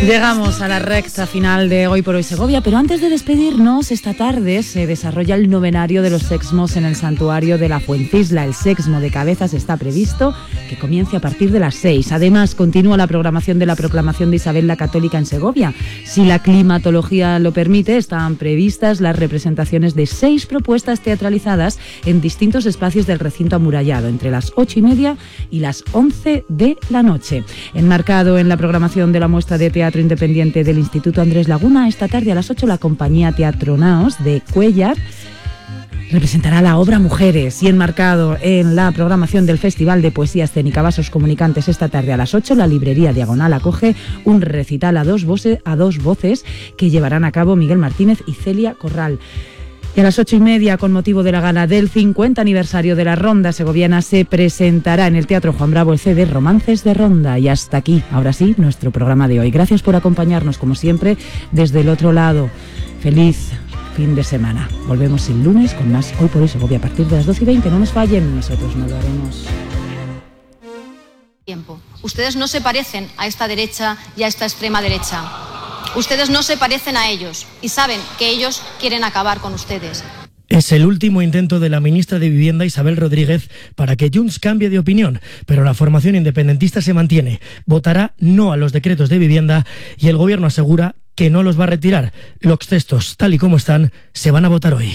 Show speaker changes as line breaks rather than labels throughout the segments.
Llegamos a la recta final de Hoy por Hoy Segovia, pero antes de despedirnos, esta tarde se desarrolla el novenario de los Sexmos en el santuario de la Fuencisla. El Sexmo de Cabezas está previsto que comience a partir de las 6. Además, continúa la programación de la proclamación de Isabel la Católica en Segovia. Si la climatología lo permite, están previstas las representaciones de 6 propuestas teatralizadas en distintos espacios del recinto amurallado, entre las 8:30 y las 11 de la noche. Enmarcado en la programación de la muestra de teatro independiente del Instituto Andrés Laguna, esta tarde a las 8 la compañía Teatro Naos de Cuéllar representará la obra Mujeres, y enmarcado en la programación del Festival de Poesía Escénica Vasos Comunicantes esta tarde a las 8, la librería Diagonal acoge un recital a dos voces que llevarán a cabo Miguel Martínez y Celia Corral. Y a las 8:30, con motivo de la gala del 50 aniversario de la Ronda Segoviana, se presentará en el Teatro Juan Bravo el CD Romances de Ronda. Y hasta aquí, ahora sí, nuestro programa de hoy. Gracias por acompañarnos, como siempre, desde el otro lado. Feliz fin de semana. Volvemos el lunes con más Hoy por Hoy Segovia a partir de las 12:20. No nos fallen, nosotros no lo haremos.
Ustedes no se parecen a esta derecha y a esta extrema derecha. Ustedes no se parecen a ellos y saben que ellos quieren acabar con ustedes.
Es el último intento de la ministra de Vivienda, Isabel Rodríguez, para que Junts cambie de opinión, pero la formación independentista se mantiene. Votará no a los decretos de vivienda y el gobierno asegura que no los va a retirar. Los textos, tal y como están, se van a votar hoy.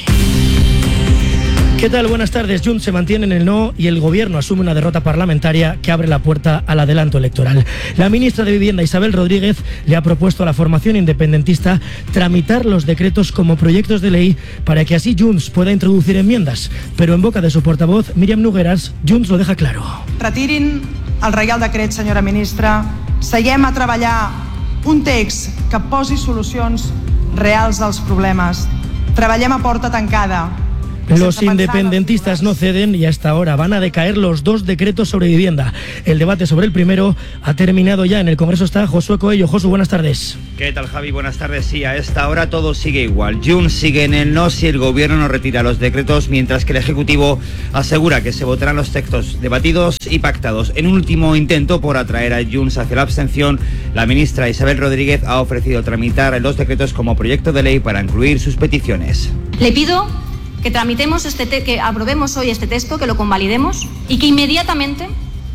¿Qué tal? Buenas tardes. Junts se mantiene en el no y el gobierno asume una derrota parlamentaria que abre la puerta al adelanto electoral. La ministra de Vivienda, Isabel Rodríguez, le ha propuesto a la formación independentista tramitar los decretos como proyectos de ley para que así Junts pueda introducir enmiendas. Pero en boca de su portavoz, Míriam Nogueras, Junts lo deja claro.
Retirin el Reial Decret, senyora ministra. Seguem a treballar un text que posi solucions reals als problemes. Treballem a porta tancada.
Los independentistas no ceden y hasta ahora van a decaer los 2 decretos sobre vivienda. El debate sobre el primero ha terminado ya. En el Congreso está Josué Coello. Josu, buenas tardes.
¿Qué tal, Javi? Buenas tardes. Sí, a esta hora todo sigue igual. Junts sigue en el no si el gobierno no retira los decretos, mientras que el Ejecutivo asegura que se votarán los textos debatidos y pactados. En un último intento por atraer a Junts hacia la abstención, la ministra Isabel Rodríguez ha ofrecido tramitar los decretos como proyecto de ley para incluir sus peticiones.
Le pido que tramitemos que aprobemos hoy este texto, que lo convalidemos y que inmediatamente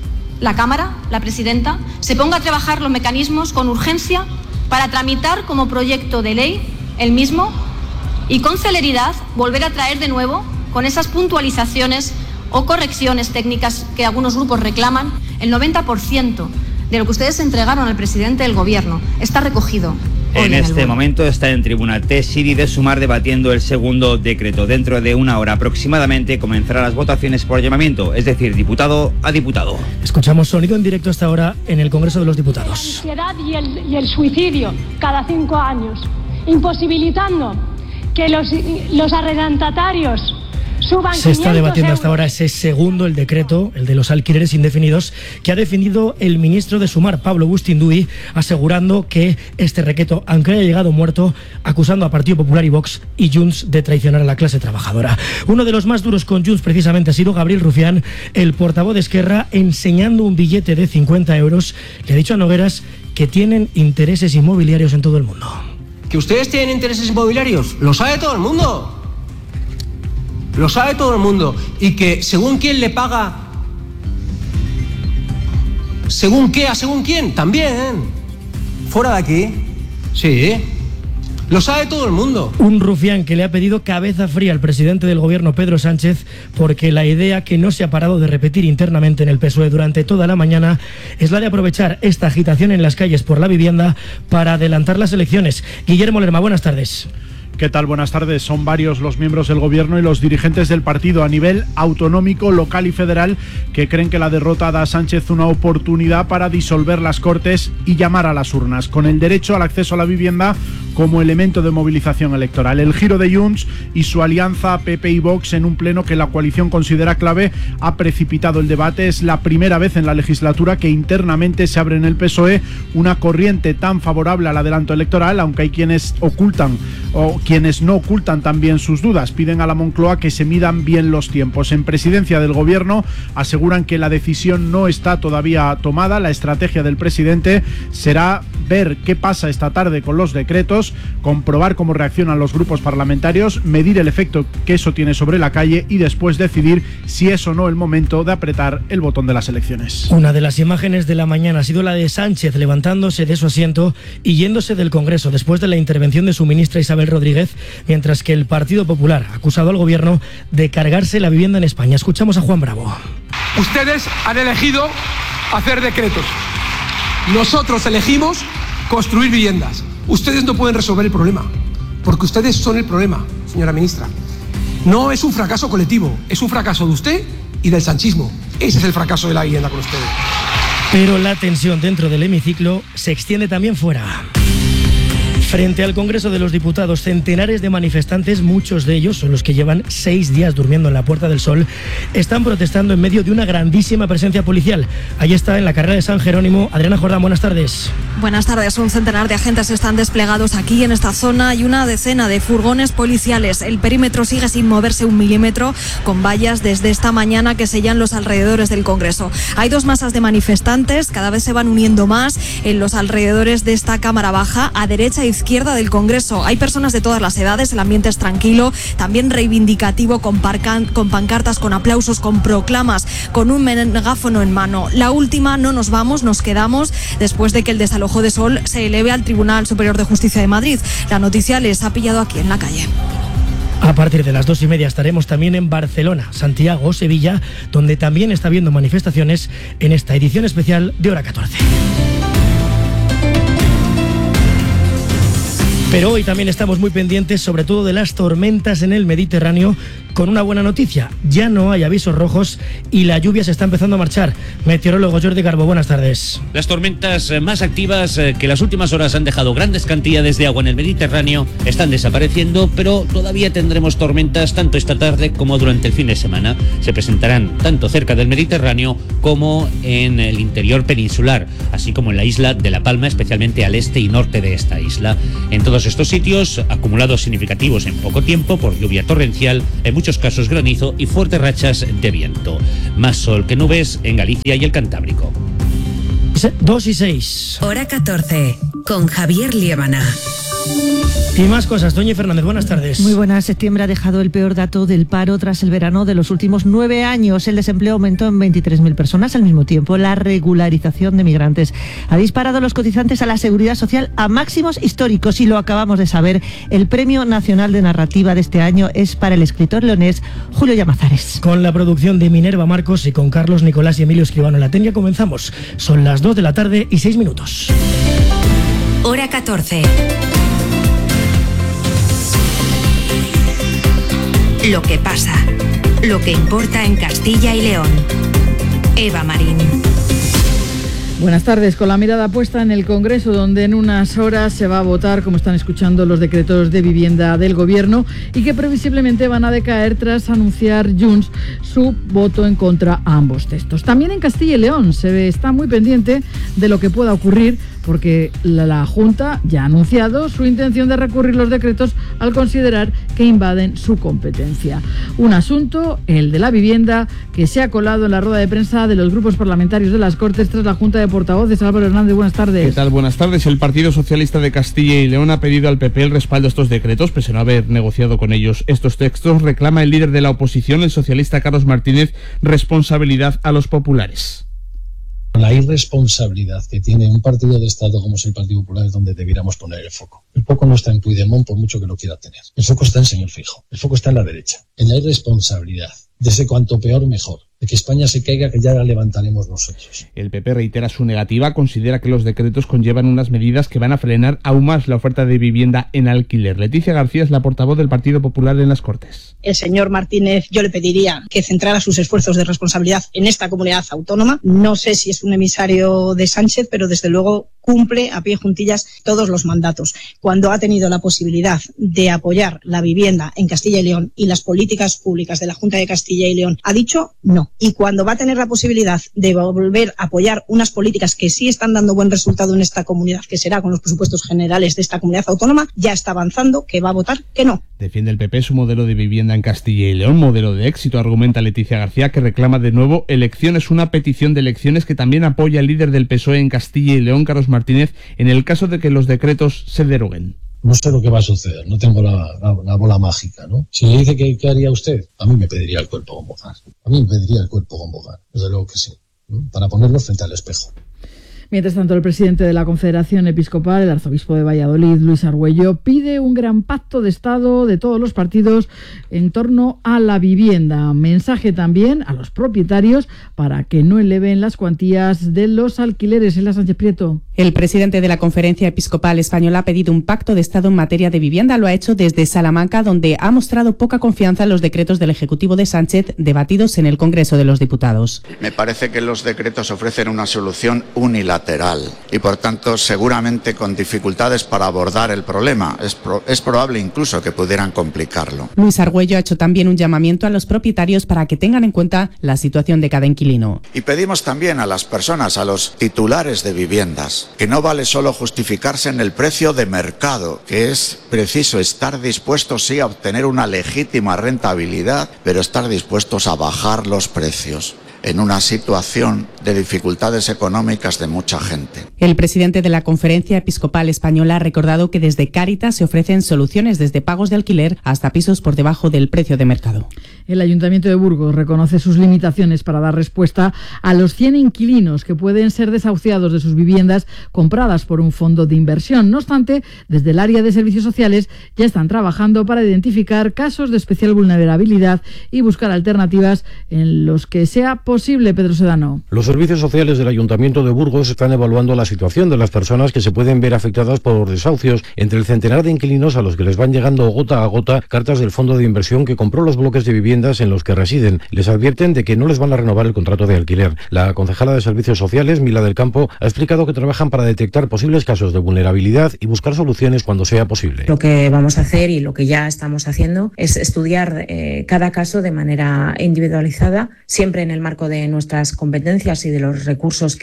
la Cámara, la presidenta, se ponga a trabajar los mecanismos con urgencia para tramitar como proyecto de ley el mismo y con celeridad volver a traer de nuevo, con esas puntualizaciones o correcciones técnicas que algunos grupos reclaman. El 90% de lo que ustedes entregaron al presidente del gobierno está recogido.
En este momento está en tribuna Siri de Sumar debatiendo el segundo decreto. Dentro de una hora aproximadamente comenzarán las votaciones por llamamiento, es decir, diputado a diputado.
Escuchamos sonido en directo hasta ahora en el Congreso de los Diputados.
La ansiedad y el suicidio cada 5 años, imposibilitando que los arrendatarios suban.
Se está debatiendo hasta ahora ese segundo, el decreto, el de los alquileres indefinidos, que ha defendido el ministro de Sumar, Pablo Bustinduy, asegurando que este decreto, aunque haya llegado muerto, acusando a Partido Popular y Vox y Junts de traicionar a la clase trabajadora. Uno de los más duros con Junts precisamente ha sido Gabriel Rufián, el portavoz de Esquerra, enseñando un billete de 50 euros. Le ha dicho a Nogueras que tienen intereses inmobiliarios en todo el mundo.
¿Que ustedes tienen intereses inmobiliarios? Lo sabe todo el mundo. Lo sabe todo el mundo. Y que según quién le paga, según qué, a según quién, también. Fuera de aquí. Sí. Lo sabe todo el mundo.
Un Rufián que le ha pedido cabeza fría al presidente del gobierno, Pedro Sánchez, porque la idea que no se ha parado de repetir internamente en el PSOE durante toda la mañana es la de aprovechar esta agitación en las calles por la vivienda para adelantar las elecciones. Guillermo Lerma, buenas tardes.
¿Qué tal? Buenas tardes. Son varios los miembros del gobierno y los dirigentes del partido a nivel autonómico, local y federal que creen que la derrota da a Sánchez una oportunidad para disolver las Cortes y llamar a las urnas, con el derecho al acceso a la vivienda como elemento de movilización electoral. El giro de Junts y su alianza PP y Vox en un pleno que la coalición considera clave ha precipitado el debate. Es la primera vez en la legislatura que internamente se abre en el PSOE una corriente tan favorable al adelanto electoral, aunque hay quienes ocultan o quienes no ocultan también sus dudas. Piden a la Moncloa que se midan bien los tiempos. En presidencia del gobierno aseguran que la decisión no está todavía tomada. La estrategia del presidente será ver qué pasa esta tarde con los decretos, comprobar cómo reaccionan los grupos parlamentarios, medir el efecto que eso tiene sobre la calle y después decidir si es o no el momento de apretar el botón de las elecciones.
Una de las imágenes de la mañana ha sido la de Sánchez levantándose de su asiento y yéndose del Congreso después de la intervención de su ministra Isabel Rodríguez, mientras que el Partido Popular ha acusado al gobierno de cargarse la vivienda en España. Escuchamos a Juan Bravo.
Ustedes han elegido hacer decretos. Nosotros elegimos construir viviendas. Ustedes no pueden resolver el problema, porque ustedes son el problema, señora ministra. No es un fracaso colectivo, es un fracaso de usted y del sanchismo. Ese es el fracaso de la vivienda con ustedes.
Pero la tensión dentro del hemiciclo se extiende también fuera. Frente al Congreso de los Diputados, centenares de manifestantes, muchos de ellos son los que llevan 6 días durmiendo en la Puerta del Sol, están protestando en medio de una grandísima presencia policial. Ahí está, en la carrera de San Jerónimo. Adriana Jordán, buenas tardes.
Buenas tardes. Un centenar de agentes están desplegados aquí en esta zona y una decena de furgones policiales. El perímetro sigue sin moverse un milímetro, con vallas desde esta mañana que sellan los alrededores del Congreso. Hay 2 masas de manifestantes, cada vez se van uniendo más en los alrededores de esta Cámara Baja, a derecha e izquierda del Congreso. Hay personas de todas las edades, el ambiente es tranquilo, también reivindicativo, con pancartas, con aplausos, con proclamas, con un megáfono en mano. La última, no nos vamos, nos quedamos, después de que el desalojo de Sol se eleve al Tribunal Superior de Justicia de Madrid. La noticia les ha pillado aquí en la calle.
A partir de las 2:30 estaremos también en Barcelona, Santiago o Sevilla, donde también está habiendo manifestaciones en esta edición especial de Hora 14. Pero hoy también estamos muy pendientes, sobre todo de las tormentas en el Mediterráneo, con una buena noticia. Ya no hay avisos rojos y la lluvia se está empezando a marchar. Meteorólogo Jordi Garbo, buenas tardes.
Las tormentas más activas que las últimas horas han dejado grandes cantidades de agua en el Mediterráneo están desapareciendo, pero todavía tendremos tormentas tanto esta tarde como durante el fin de semana. Se presentarán tanto cerca del Mediterráneo como en el interior peninsular, así como en la isla de La Palma, especialmente al este y norte de esta isla. En todos estos sitios, acumulados significativos en poco tiempo por lluvia torrencial, en muchos casos granizo y fuertes rachas de viento. Más sol que nubes en Galicia y el Cantábrico.
2:06.
Hora 14, con Javier Liébana.
Y más cosas. Doña Fernández, buenas tardes.
Muy buenas. Septiembre ha dejado el peor dato del paro tras el verano de los últimos 9 años. El desempleo aumentó en 23.000 personas. Al mismo tiempo, la regularización de migrantes ha disparado a los cotizantes a la Seguridad Social a máximos históricos, y lo acabamos de saber. El Premio Nacional de Narrativa de este año es para el escritor leonés Julio Llamazares.
Con la producción de Minerva Marcos y con Carlos Nicolás y Emilio Escribano en la técnica comenzamos. Son las 2 de la tarde y 6 minutos.
Hora 14. Lo que pasa, lo que importa en Castilla y León. Eva Marín.
Buenas tardes. Con la mirada puesta en el Congreso, donde en unas horas se va a votar, como están escuchando, los decretos de vivienda del Gobierno y que previsiblemente van a decaer tras anunciar Junts su voto en contra a ambos textos. También en Castilla y León se está muy pendiente de lo que pueda ocurrir, porque la Junta ya ha anunciado su intención de recurrir los decretos al considerar que invaden su competencia. Un asunto, el de la vivienda, que se ha colado en la rueda de prensa de los grupos parlamentarios de las Cortes tras la Junta de Portavoces. Álvaro Hernández, buenas tardes.
¿Qué tal? Buenas tardes. El Partido Socialista de Castilla y León ha pedido al PP el respaldo a estos decretos, pese a no haber negociado con ellos estos textos. Reclama el líder de la oposición, el socialista Carlos Martínez, responsabilidad a los populares.
La irresponsabilidad que tiene un partido de Estado como es el Partido Popular es donde debiéramos poner el foco. El foco no está en Puigdemont, por mucho que lo quiera tener. El foco está en señor Feijóo. El foco está en la derecha. En la irresponsabilidad. De ese cuanto peor mejor. De que España se caiga, que ya la levantaremos nosotros.
El PP reitera su negativa, considera que los decretos conllevan unas medidas que van a frenar aún más la oferta de vivienda en alquiler. Leticia García es la portavoz del Partido Popular en las Cortes.
El señor Martínez, yo le pediría que centrara sus esfuerzos de responsabilidad en esta comunidad autónoma. No sé si es un emisario de Sánchez, pero desde luego cumple a pie juntillas todos los mandatos. Cuando ha tenido la posibilidad de apoyar la vivienda en Castilla y León y las políticas públicas de la Junta de Castilla y León, ha dicho no. Y cuando va a tener la posibilidad de volver a apoyar unas políticas que sí están dando buen resultado en esta comunidad, que será con los presupuestos generales de esta comunidad autónoma, ya está avanzando que va a votar que no.
Defiende el PP su modelo de vivienda en Castilla y León, modelo de éxito, argumenta Leticia García, que reclama de nuevo elecciones, una petición de elecciones que también apoya el líder del PSOE en Castilla y León, Carlos Martínez en el caso de que los decretos se deroguen.
No sé lo que va a suceder, no tengo la bola mágica, ¿no? Si le dice que ¿qué haría usted? A mí me pediría el cuerpo con Bogar. Desde luego que sí, ¿no? Para ponerlo frente al espejo.
Mientras tanto, el presidente de la Confederación Episcopal, el arzobispo de Valladolid, Luis Argüello, pide un gran pacto de Estado de todos los partidos en torno a la vivienda. Mensaje también a los propietarios para que no eleven las cuantías de los alquileres. Ela Sánchez Prieto.
El presidente de la Conferencia Episcopal Española ha pedido un pacto de Estado en materia de vivienda. Lo ha hecho desde Salamanca, donde ha mostrado poca confianza en los decretos del Ejecutivo de Sánchez debatidos en el Congreso de los Diputados.
Me parece que los decretos ofrecen una solución unilateral y, por tanto, seguramente con dificultades para abordar el problema. Es probable incluso que pudieran complicarlo.
Luis Argüello ha hecho también un llamamiento a los propietarios para que tengan en cuenta la situación de cada inquilino.
Y pedimos también a las personas, a los titulares de viviendas, que no vale solo justificarse en el precio de mercado, que es preciso estar dispuestos sí a obtener una legítima rentabilidad, pero estar dispuestos a bajar los precios en una situación de dificultades económicas de mucha gente.
El presidente de la Conferencia Episcopal Española ha recordado que desde Cáritas se ofrecen soluciones desde pagos de alquiler hasta pisos por debajo del precio de mercado.
El Ayuntamiento de Burgos reconoce sus limitaciones para dar respuesta a los 100 inquilinos que pueden ser desahuciados de sus viviendas compradas por un fondo de inversión. No obstante, desde el área de servicios sociales ya están trabajando para identificar casos de especial vulnerabilidad y buscar alternativas en los que sea posible. Pedro Sedano.
Los servicios sociales del Ayuntamiento de Burgos están evaluando la situación de las personas que se pueden ver afectadas por desahucios, entre el centenar de inquilinos a los que les van llegando gota a gota cartas del fondo de inversión que compró los bloques de viviendas en los que residen. Les advierten de que no les van a renovar el contrato de alquiler. La concejala de Servicios Sociales, Mila del Campo, ha explicado que trabajan para detectar posibles casos de vulnerabilidad y buscar soluciones cuando sea posible.
Lo que vamos a hacer y lo que ya estamos haciendo es estudiar cada caso de manera individualizada, siempre en el marco de nuestras competencias y de los recursos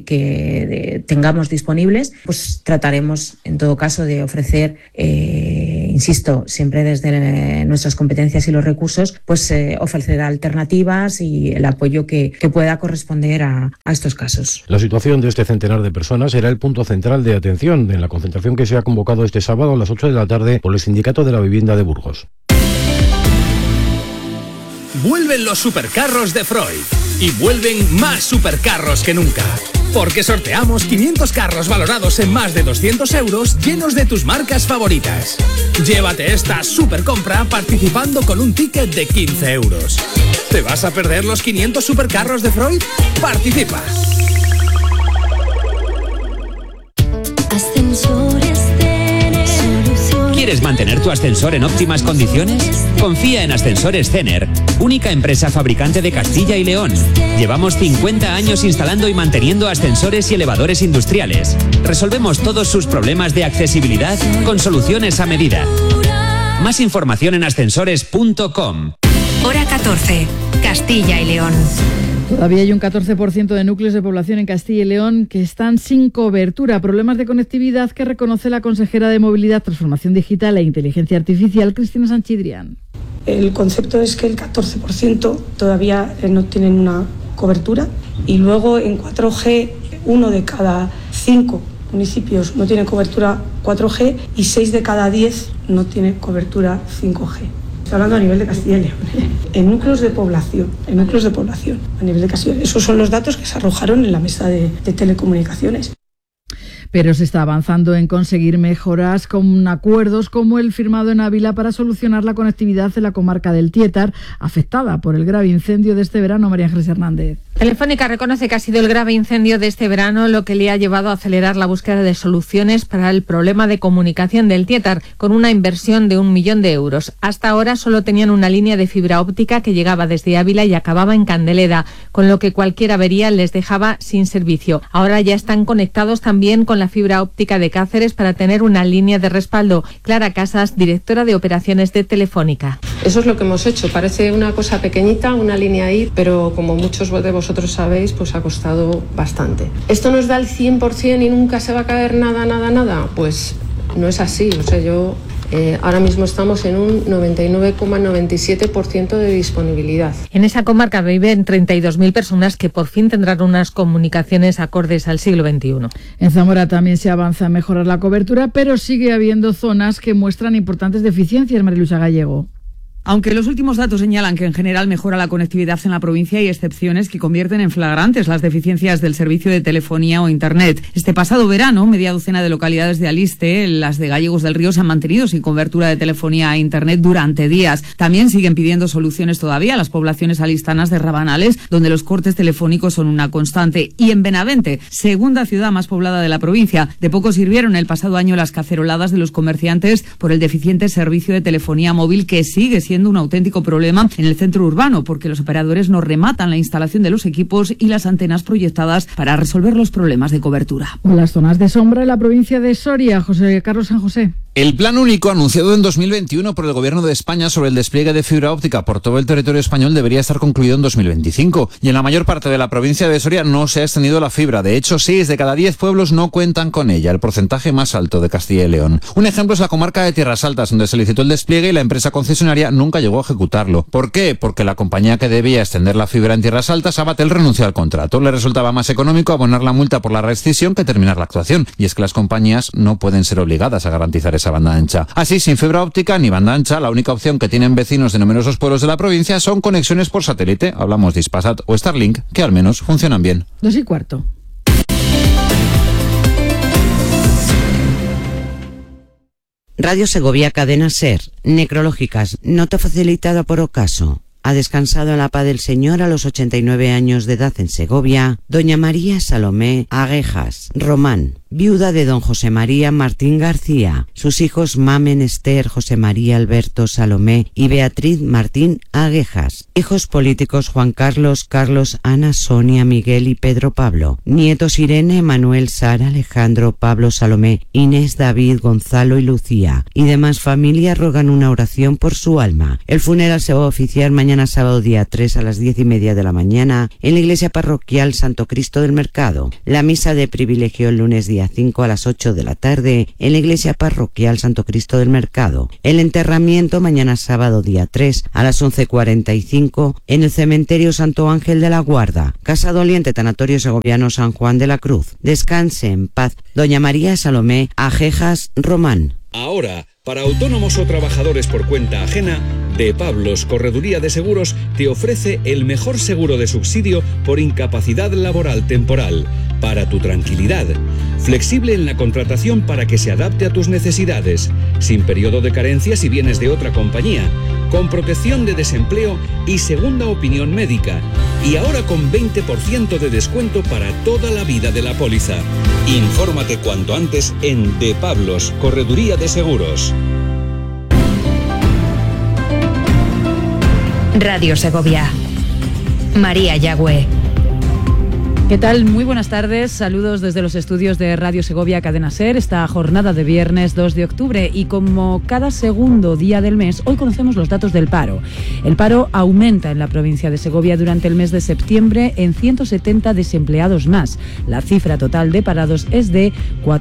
que tengamos disponibles. Pues trataremos en todo caso de ofrecer, insisto, siempre desde nuestras competencias y los recursos, pues ofrecer alternativas y el apoyo que pueda corresponder a estos casos.
La situación de este centenar de personas será el punto central de atención en la concentración que se ha convocado este sábado a las 8 de la tarde por el Sindicato de la Vivienda de Burgos.
Vuelven los supercarros de Freud y vuelven más supercarros que nunca. Porque sorteamos 500 carros valorados en más de 200 euros llenos de tus marcas favoritas. Llévate esta supercompra participando con un ticket de 15 euros. ¿Te vas a perder los 500 supercarros de Freud? ¡Participa!
¿Quieres mantener tu ascensor en óptimas condiciones? Confía en Ascensores Cener, única empresa fabricante de Castilla y León. Llevamos 50 años instalando y manteniendo ascensores y elevadores industriales. Resolvemos todos sus problemas de accesibilidad con soluciones a medida. Más información en ascensores.com.
Hora 14, Castilla y León.
Todavía hay un 14% de núcleos de población en Castilla y León que están sin cobertura. Problemas de conectividad que reconoce la consejera de Movilidad, Transformación Digital e Inteligencia Artificial, Cristina Sanchidrián.
El concepto es que el 14% todavía no tienen una cobertura y luego en 4G 1 de cada 5 municipios no tiene cobertura 4G y 6 de cada 10 no tiene cobertura 5G. Estoy hablando a nivel de Castilla y León, en núcleos de población, a nivel de Castilla y León. Esos son los datos que se arrojaron en la mesa de telecomunicaciones.
Pero se está avanzando en conseguir mejoras con acuerdos como el firmado en Ávila para solucionar la conectividad en la comarca del Tietar, afectada por el grave incendio de este verano. María Ángeles Hernández.
Telefónica reconoce que ha sido el grave incendio de este verano lo que le ha llevado a acelerar la búsqueda de soluciones para el problema de comunicación del Tietar, con una inversión de 1 millón de euros. Hasta ahora solo tenían una línea de fibra óptica que llegaba desde Ávila y acababa en Candeleda, con lo que cualquier avería les dejaba sin servicio. Ahora ya están conectados también con la fibra óptica de Cáceres para tener una línea de respaldo. Clara Casas, directora de operaciones de Telefónica.
Eso es lo que hemos hecho. Parece una cosa pequeñita, una línea ahí, pero como muchos de vosotros sabéis, pues ha costado bastante. ¿Esto nos da el 100% y nunca se va a caer nada? Pues no es así. O sea, yo Ahora mismo estamos en un 99,97% de disponibilidad.
En esa comarca viven 32.000 personas que por fin tendrán unas comunicaciones acordes al siglo XXI.
En Zamora también se avanza en mejorar la cobertura, pero sigue habiendo zonas que muestran importantes deficiencias, Marilucha Gallego.
Aunque los últimos datos señalan que en general mejora la conectividad en la provincia, hay excepciones que convierten en flagrantes las deficiencias del servicio de telefonía o internet. Este pasado verano, media docena de localidades de Aliste, las de Gallegos del Río, se han mantenido sin cobertura de telefonía e internet durante días. También siguen pidiendo soluciones todavía las poblaciones alistanas de Rabanales, donde los cortes telefónicos son una constante. Y en Benavente, segunda ciudad más poblada de la provincia, de poco sirvieron el pasado año las caceroladas de los comerciantes por el deficiente servicio de telefonía móvil, que sigue siendo un auténtico problema en el centro urbano, porque los operadores no rematan la instalación de los equipos y las antenas proyectadas para resolver los problemas de cobertura.
Las zonas de sombra en la provincia de Soria, José Carlos San José.
El plan único anunciado en 2021 por el Gobierno de España sobre el despliegue de fibra óptica por todo el territorio español debería estar concluido en 2025. Y en la mayor parte de la provincia de Soria no se ha extendido la fibra. De hecho, 6 de cada 10 pueblos no cuentan con ella, el porcentaje más alto de Castilla y León. Un ejemplo es la comarca de Tierras Altas, donde se licitó el despliegue y la empresa concesionaria nunca llegó a ejecutarlo. ¿Por qué? Porque la compañía que debía extender la fibra en Tierras Altas, Abatel, renunció al contrato. Le resultaba más económico abonar la multa por la rescisión que terminar la actuación. Y es que las compañías no pueden ser obligadas a garantizar esa banda ancha. Así, sin fibra óptica ni banda ancha, la única opción que tienen vecinos de numerosos pueblos de la provincia son conexiones por satélite. Hablamos de Hispasat o Starlink, que al menos funcionan bien.
2:15.
Radio Segovia Cadena Ser. Necrológicas. Nota facilitada por ocaso. Ha descansado en la paz del Señor a los 89 años de edad en Segovia doña María Salomé Aguejas Román, viuda de don José María Martín García, sus hijos Mamen Esther, José María Alberto Salomé y Beatriz Martín Aguejas, hijos políticos Juan Carlos, Carlos, Ana, Sonia, Miguel y Pedro Pablo, nietos Irene, Manuel, Sara, Alejandro, Pablo, Salomé, Inés, David, Gonzalo y Lucía, y demás familias rogan una oración por su alma. El funeral se va a oficiar mañana sábado día 3 a las 10:30 de la mañana en la iglesia parroquial Santo Cristo del Mercado. La misa de privilegio el lunes día 5 a las 8 de la tarde en la iglesia parroquial Santo Cristo del Mercado. El enterramiento mañana sábado día 3 a las 11:45 en el cementerio Santo Ángel de la Guarda, Casa Doliente, Tanatorio Segoviano San Juan de la Cruz. Descanse en paz doña María Salomé Aguejas Román.
Ahora, para autónomos o trabajadores por cuenta ajena, De Pablos Correduría de Seguros te ofrece el mejor seguro de subsidio por incapacidad laboral temporal, para tu tranquilidad. Flexible en la contratación para que se adapte a tus necesidades, sin periodo de carencia si vienes de otra compañía, con protección de desempleo y segunda opinión médica. Y ahora con 20% de descuento para toda la vida de la póliza. Infórmate cuanto antes en De Pablos Correduría de Seguros.
Radio Segovia. María Yagüe.
¿Qué tal? Muy buenas tardes. Saludos desde los estudios de Radio Segovia Cadena Ser, esta jornada de viernes 2 de octubre. Y como cada segundo día del mes, hoy conocemos los datos del paro. El paro aumenta en la provincia de Segovia durante el mes de septiembre en 170 desempleados más. La cifra total de parados es de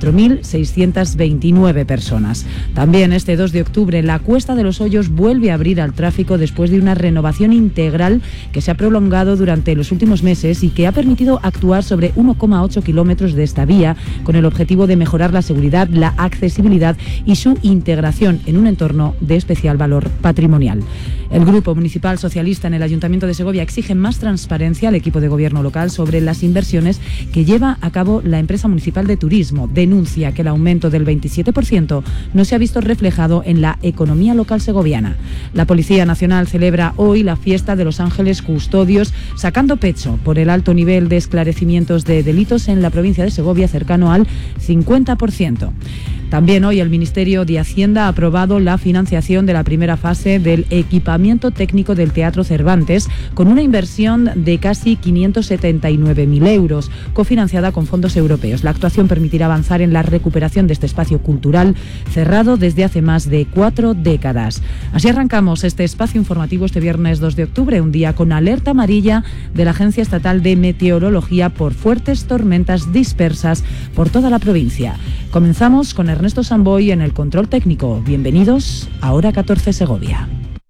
4.629 personas. También este 2 de octubre, la Cuesta de los Hoyos vuelve a abrir al tráfico después de una renovación integral que se ha prolongado durante los últimos meses y que ha permitido actuar sobre 1,8 kilómetros de esta vía con el objetivo de mejorar la seguridad, la accesibilidad y su integración en un entorno de especial valor patrimonial. El Grupo Municipal Socialista en el Ayuntamiento de Segovia exige más transparencia al equipo de gobierno local sobre las inversiones que lleva a cabo la empresa municipal de turismo. Denuncia que el aumento del 27% no se ha visto reflejado en la economía local segoviana. La Policía Nacional celebra hoy la fiesta de los Ángeles Custodios, sacando pecho por el alto nivel de esclarecimientos de delitos en la provincia de Segovia, cercano al 50%. También hoy el Ministerio de Hacienda ha aprobado la financiación de la primera fase del equipamiento técnico del Teatro Cervantes con una inversión de casi 579.000 euros, cofinanciada con fondos europeos. La actuación permitirá avanzar en la recuperación de este espacio cultural cerrado desde hace más de 4 décadas. Así arrancamos este espacio informativo este viernes 2 de octubre, un día con alerta amarilla de la Agencia Estatal de Meteorología por fuertes tormentas dispersas por toda la provincia. Comenzamos con el Ernesto Samboy en el control técnico. Bienvenidos a Hora 14 Segovia.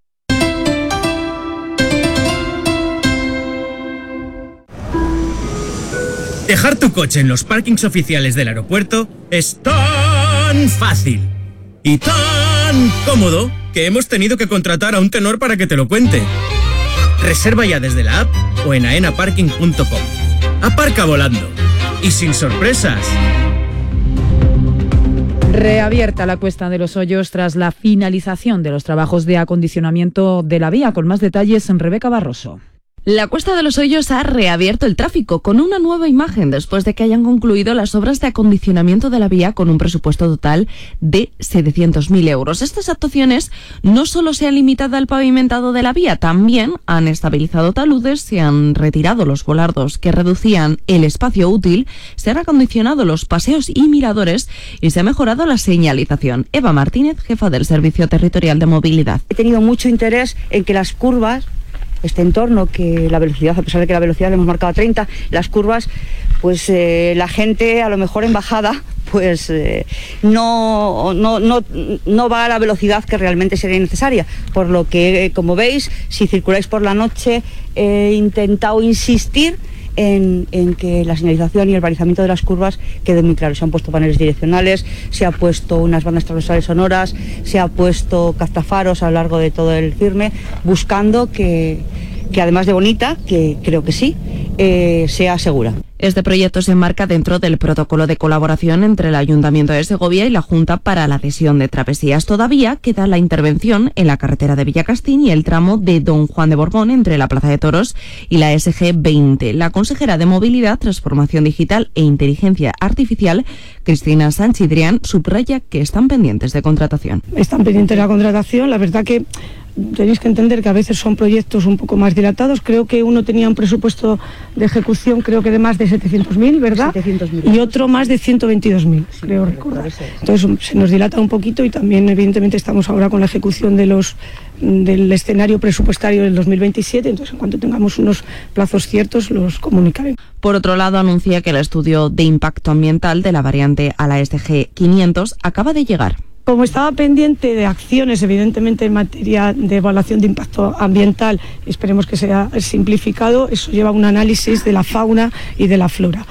Dejar tu coche en los parkings oficiales del aeropuerto es tan fácil y tan cómodo que hemos tenido que contratar a un tenor para que te lo cuente. Reserva ya desde la app o en aenaparking.com. Aparca volando y sin sorpresas.
Reabierta la Cuesta de los Hoyos tras la finalización de los trabajos de acondicionamiento de la vía. Con más detalles en Rebeca Barroso.
La Cuesta de los Hoyos ha reabierto el tráfico con una nueva imagen después de que hayan concluido las obras de acondicionamiento de la vía con un presupuesto total de 700.000 euros. Estas actuaciones no solo se han limitado al pavimentado de la vía, también han estabilizado taludes, se han retirado los volardos que reducían el espacio útil, se han acondicionado los paseos y miradores y se ha mejorado la señalización. Eva Martínez, jefa del Servicio Territorial de Movilidad.
He tenido mucho interés en que las curvas, este entorno, que la velocidad, a pesar de que la velocidad le hemos marcado a 30, las curvas, pues la gente a lo mejor en bajada pues no va a la velocidad que realmente sería necesaria, por lo que, como veis, si circuláis por la noche, he intentado insistir en que la señalización y el balizamiento de las curvas quede muy claro. Se han puesto paneles direccionales, se ha puesto unas bandas transversales sonoras, se ha puesto captafaros a lo largo de todo el firme, buscando que además de bonita, que creo que sí, sea segura.
Este proyecto se enmarca dentro del protocolo de colaboración entre el Ayuntamiento de Segovia y la Junta para la adhesión de travesías. Todavía queda la intervención en la carretera de Villacastín y el tramo de Don Juan de Borbón entre la Plaza de Toros y la SG 20. La consejera de Movilidad, Transformación Digital e Inteligencia Artificial, Cristina Sanchidrián, subraya que están pendientes de contratación.
Están pendientes de la contratación, la verdad que tenéis que entender que a veces son proyectos un poco más dilatados. Creo que uno tenía un presupuesto de ejecución, creo que de más de 700.000, ¿verdad? 700.000. Y otro más de 122.000, sí, creo recordar. Entonces se nos dilata un poquito y también evidentemente estamos ahora con la ejecución del escenario presupuestario del 2027, entonces en cuanto tengamos unos plazos ciertos los comunicaré.
Por otro lado, anuncia que el estudio de impacto ambiental de la variante a la SG 500 acaba de llegar.
Como estaba pendiente de acciones, evidentemente, en materia de evaluación de impacto ambiental, esperemos que sea simplificado, eso lleva un análisis de la fauna y de la flora.